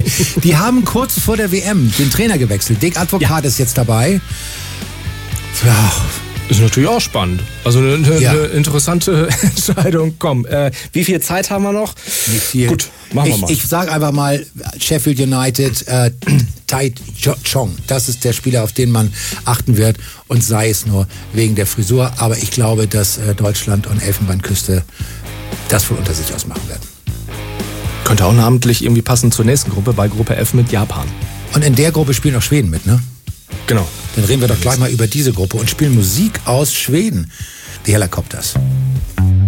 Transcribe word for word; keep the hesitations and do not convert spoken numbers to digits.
Die haben kurz vor der W M den Trainer gewechselt. Dick Advokat ja. ist jetzt dabei. Ja, ist natürlich auch spannend. Also eine, eine, ja. eine interessante Entscheidung. Komm, äh, wie viel Zeit haben wir noch? Nicht viel. Gut, machen ich, wir mal. Ich sage einfach mal, Sheffield United, äh, Tai Chong, das ist der Spieler, auf den man achten wird. Und sei es nur wegen der Frisur. Aber ich glaube, dass äh, Deutschland und Elfenbeinküste das wohl unter sich ausmachen werden. Könnte auch namentlich irgendwie passen zur nächsten Gruppe, bei Gruppe F mit Japan. Und in der Gruppe spielen auch Schweden mit, ne? Genau. Dann reden wir doch gleich mal über diese Gruppe und spielen Musik aus Schweden. Die Helicopters.